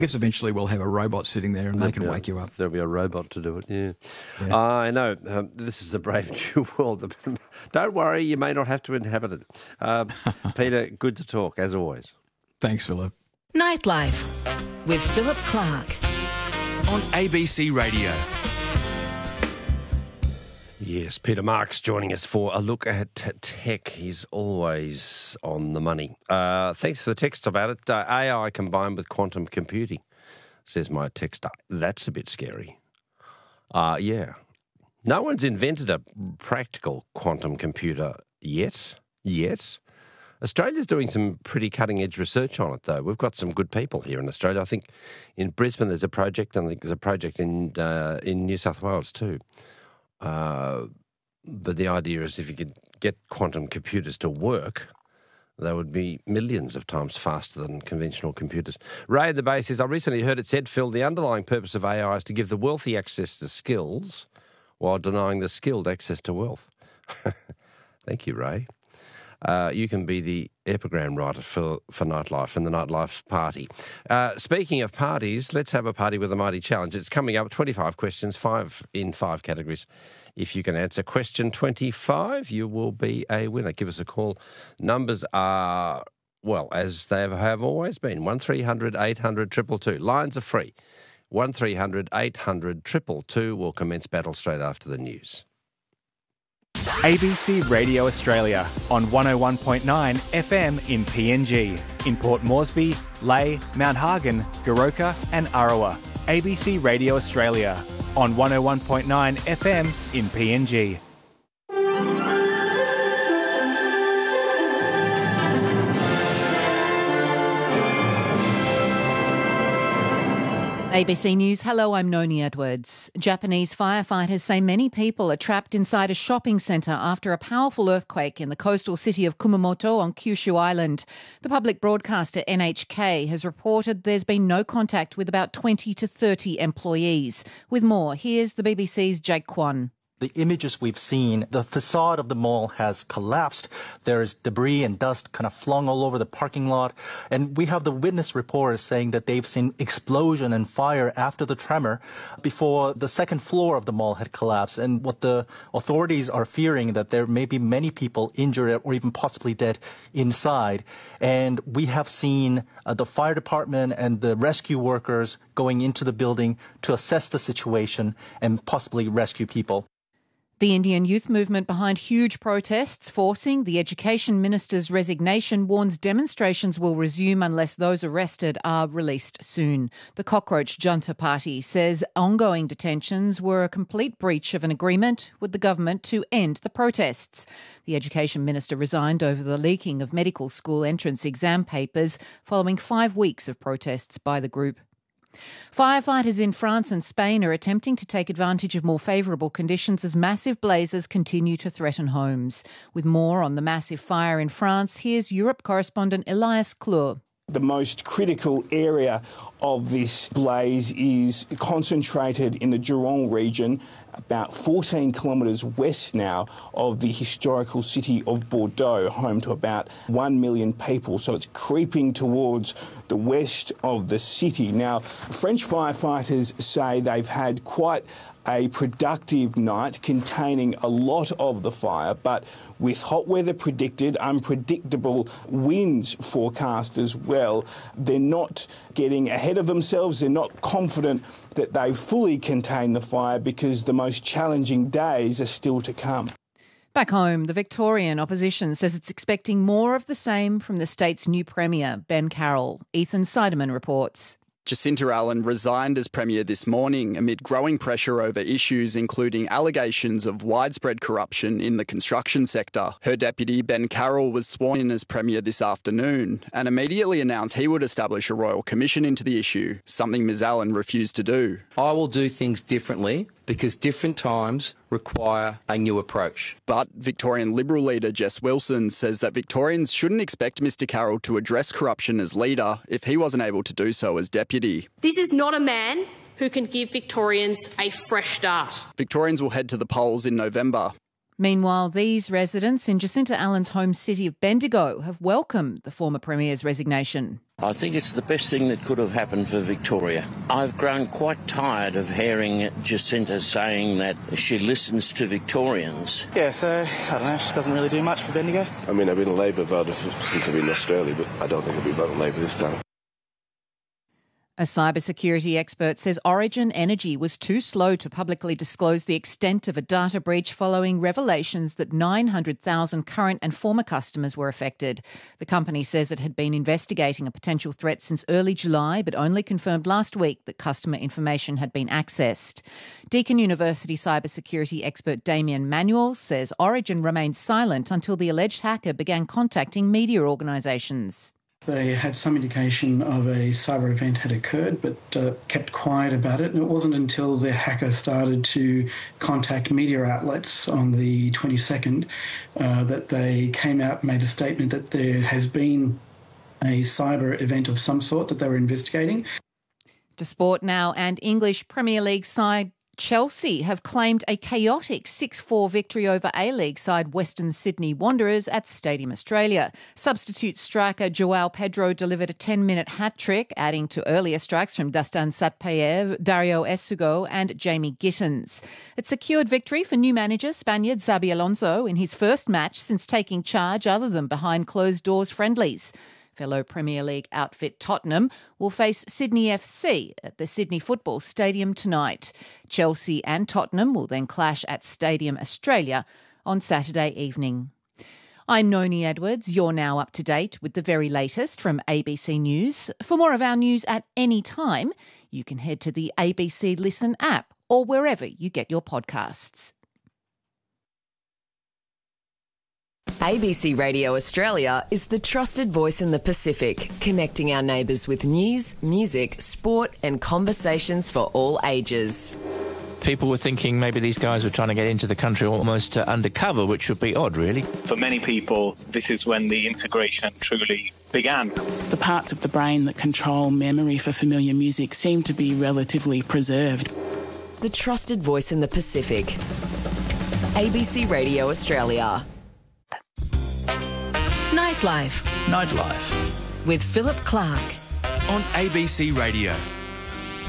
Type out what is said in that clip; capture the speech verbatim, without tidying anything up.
I guess eventually we'll have a robot sitting there and they can wake you up. There'll be a robot to do it, yeah. Yeah. I know. Um, this is a brave new world. Don't worry, you may not have to inhabit it. Um, Peter, good to talk, as always. Thanks, Philip. Nightlife with Philip Clark. On A B C Radio. Yes, Peter Marks joining us for a look at tech. He's always on the money. Uh, thanks for the text about it. Uh, A I combined with quantum computing, says my texter. That's a bit scary. Uh, yeah. No one's invented a practical quantum computer yet. Yet. Australia's doing some pretty cutting-edge research on it, though. We've got some good people here in Australia. I think in Brisbane there's a project, and I think there's a project in uh, in New South Wales too. Uh, but the idea is if you could get quantum computers to work, they would be millions of times faster than conventional computers. Ray at the base says, I recently heard it said, Phil, the underlying purpose of A I is to give the wealthy access to skills while denying the skilled access to wealth. Thank you, Ray. Uh, you can be the epigram writer for, for Nightlife and the Nightlife Party. Uh, speaking of parties, let's have a party with a mighty challenge. It's coming up, twenty-five questions, five in five categories. If you can answer question twenty-five, you will be a winner. Give us a call. Numbers are, well, as they have always been, one three hundred eight hundred two two two. Lines are free. one three hundred eight hundred two two two. We'll commence battle straight after the news. A B C Radio Australia on one oh one point nine F M in P N G, in Port Moresby, Leigh, Mount Hagen, Goroka and Arawa. A B C Radio Australia on one oh one point nine F M in P N G. A B C News, hello, I'm Noni Edwards. Japanese firefighters say many people are trapped inside a shopping centre after a powerful earthquake in the coastal city of Kumamoto on Kyushu Island. The public broadcaster N H K has reported there's been no contact with about twenty to thirty employees. With more, here's the B B C's Jake Kwan. The images we've seen, the facade of the mall has collapsed. There's debris and dust kind of flung all over the parking lot. And we have the witness reports saying that they've seen explosion and fire after the tremor before the second floor of the mall had collapsed. And what the authorities are fearing that there may be many people injured or even possibly dead inside. And we have seen uh, the fire department and the rescue workers going into the building to assess the situation and possibly rescue people. The Indian youth movement behind huge protests forcing the Education Minister's resignation warns demonstrations will resume unless those arrested are released soon. The Cockroach Junta Party says ongoing detentions were a complete breach of an agreement with the government to end the protests. The Education Minister resigned over the leaking of medical school entrance exam papers following five weeks of protests by the group. Firefighters in France and Spain are attempting to take advantage of more favourable conditions as massive blazes continue to threaten homes. With more on the massive fire in France, here's Europe correspondent Elias Klur. The most critical area of this blaze is concentrated in the Gironde region, about fourteen kilometres west now of the historical city of Bordeaux, home to about one million people. So it's creeping towards the west of the city. Now, French firefighters say they've had quite a productive night containing a lot of the fire, but with hot weather predicted, unpredictable winds forecast as well, they're not getting ahead of themselves. They're not confident that they fully contain the fire because the most challenging days are still to come. Back home, the Victorian opposition says it's expecting more of the same from the state's new Premier, Ben Carroll. Ethan Seidemann reports. Jacinta Allen resigned as Premier this morning amid growing pressure over issues including allegations of widespread corruption in the construction sector. Her deputy, Ben Carroll, was sworn in as Premier this afternoon and immediately announced he would establish a royal commission into the issue, something Ms Allen refused to do. I will do things differently because different times require a new approach. But Victorian Liberal leader Jess Wilson says that Victorians shouldn't expect Mr Carroll to address corruption as leader if he wasn't able to do so as deputy. This is not a man who can give Victorians a fresh start. Victorians will head to the polls in November. Meanwhile, these residents in Jacinta Allen's home city of Bendigo have welcomed the former Premier's resignation. I think it's the best thing that could have happened for Victoria. I've grown quite tired of hearing Jacinta saying that she listens to Victorians. Yeah, so, I don't know, she doesn't really do much for Bendigo. I mean, I've been a Labor voter since I've been in Australia, but I don't think I'll be voting Labor this time. A cybersecurity expert says Origin Energy was too slow to publicly disclose the extent of a data breach following revelations that nine hundred thousand current and former customers were affected. The company says it had been investigating a potential threat since early July, but only confirmed last week that customer information had been accessed. Deakin University cybersecurity expert Damien Manuel says Origin remained silent until the alleged hacker began contacting media organisations. They had some indication of a cyber event had occurred, but uh, kept quiet about it. And it wasn't until the hacker started to contact media outlets on the twenty-second uh, that they came out and made a statement that there has been a cyber event of some sort that they were investigating. To sport now, and English Premier League side Chelsea have claimed a chaotic six four victory over A-League side Western Sydney Wanderers at Stadium Australia. Substitute striker Joao Pedro delivered a ten-minute hat-trick, adding to earlier strikes from Dastan Satpayev, Dario Essugo and Jamie Gittins. It secured victory for new manager Spaniard Xabi Alonso in his first match since taking charge other than behind closed-doors friendlies. Fellow Premier League outfit Tottenham will face Sydney F C at the Sydney Football Stadium tonight. Chelsea and Tottenham will then clash at Stadium Australia on Saturday evening. I'm Noni Edwards. You're now up to date with the very latest from A B C News. For more of our news at any time, you can head to the A B C Listen app or wherever you get your podcasts. A B C Radio Australia is the trusted voice in the Pacific, connecting our neighbours with news, music, sport and conversations for all ages. People were thinking maybe these guys were trying to get into the country almost uh, undercover, which would be odd, really. For many people, this is when the integration truly began. The parts of the brain that control memory for familiar music seem to be relatively preserved. The trusted voice in the Pacific. A B C Radio Australia. Nightlife. Nightlife. With Philip Clark. On A B C Radio.